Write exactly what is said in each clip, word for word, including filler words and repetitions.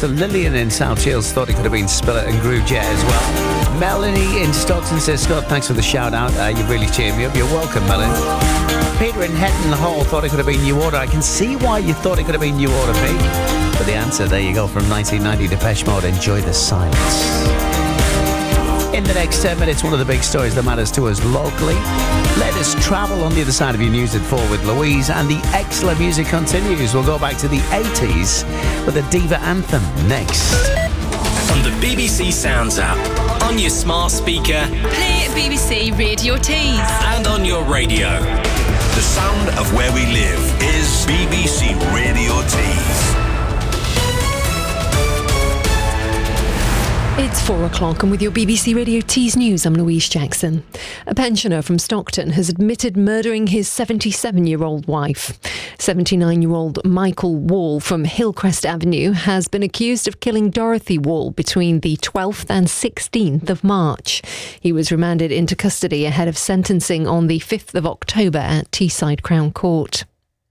So Lillian in South Shields thought it could have been Spiller and Groove Jet as well. Melanie in Stockton says, Scott, thanks for the shout out. Uh, you've really cheered me up. You're welcome, Melanie. Peter in Hetton Hall thought it could have been New Order. I can see why you thought it could have been New Order, Pete. But the answer, there you go, from nineteen ninety, Depeche Mode, Enjoy the Silence. In the next ten minutes, one of the big stories that matters to us locally. Let us travel on the other side of your news at four with Louise, and the excellent music continues. We'll go back to the eighties with a diva anthem next. On the B B C Sounds app, on your smart speaker, play B B C Radio Tees, and on your radio. The sound of where we live is B B C Radio Tees. It's four o'clock, and with your B B C Radio Tees News, I'm Louise Jackson. A pensioner from Stockton has admitted murdering his seventy-seven-year-old wife. seventy-nine-year-old Michael Wall from Hillcrest Avenue has been accused of killing Dorothy Wall between the twelfth and sixteenth of March. He was remanded into custody ahead of sentencing on the fifth of October at Teesside Crown Court.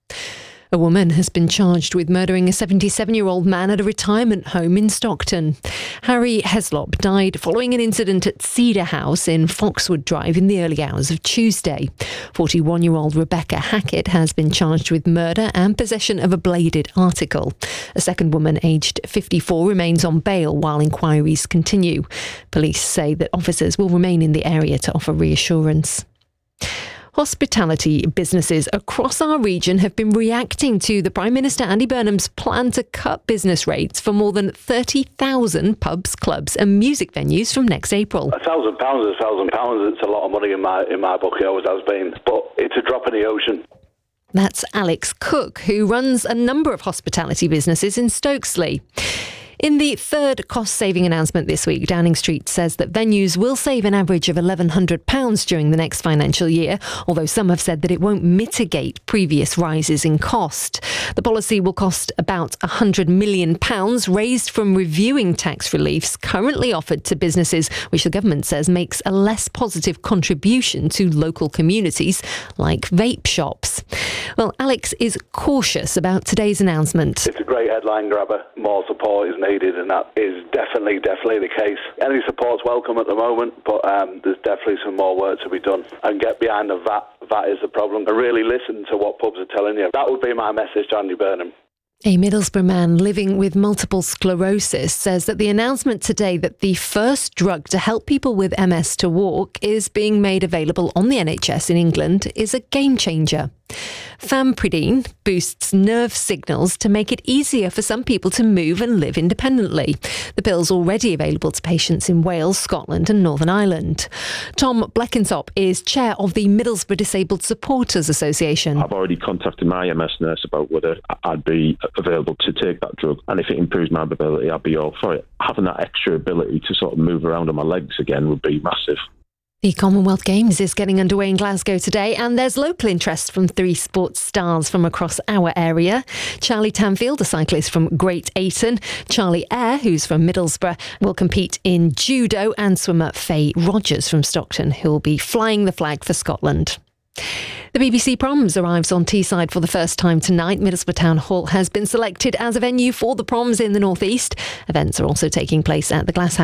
A woman has been charged with murdering a seventy-seven-year-old man at a retirement home in Stockton. Harry Heslop died following an incident at Cedar House in Foxwood Drive in the early hours of Tuesday. forty-one-year-old Rebecca Hackett has been charged with murder and possession of a bladed article. A second woman, aged fifty-four, remains on bail while inquiries continue. Police say that officers will remain in the area to offer reassurance. Hospitality businesses across our region have been reacting to the Prime Minister Andy Burnham's plan to cut business rates for more than thirty thousand pubs, clubs and music venues from next April. A thousand pounds is a thousand pounds. It's a lot of money in my in my book. It always has been. But it's a drop in the ocean. That's Alex Cook, who runs a number of hospitality businesses in Stokesley. In the third cost-saving announcement this week, Downing Street says that venues will save an average of eleven hundred pounds during the next financial year, although some have said that it won't mitigate previous rises in cost. The policy will cost about one hundred million pounds, raised from reviewing tax reliefs currently offered to businesses, which the government says makes a less positive contribution to local communities, like vape shops. Well, Alex is cautious about today's announcement. It's a great headline grabber. More support is needed, and that is definitely, definitely the case. Any support's welcome at the moment, but um, there's definitely some more work to be done. And get behind the V A T. V A T is the problem. And really listen to what pubs are telling you. That would be my message to Andy Burnham. A Middlesbrough man living with multiple sclerosis says that the announcement today that the first drug to help people with M S to walk is being made available on the N H S in England is a game changer. Fampridine boosts nerve signals to make it easier for some people to move and live independently. The pill's already available to patients in Wales, Scotland and Northern Ireland. Tom Bleckensop is chair of the Middlesbrough Disabled Supporters Association. I've already contacted my M S nurse about whether I'd be available to take that drug, and if it improves my mobility, I'd be all for it. Having that extra ability to sort of move around on my legs again would be massive. The Commonwealth Games is getting underway in Glasgow today, and there's local interest from three sports stars from across our area. Charlie Tanfield, a cyclist from Great Ayton, Charlie Eyre, who's from Middlesbrough, will compete in judo, and swimmer Faye Rogers from Stockton, who will be flying the flag for Scotland. The B B C Proms arrives on Teesside for the first time tonight. Middlesbrough Town Hall has been selected as a venue for the Proms in the North East. Events are also taking place at the Glasshouse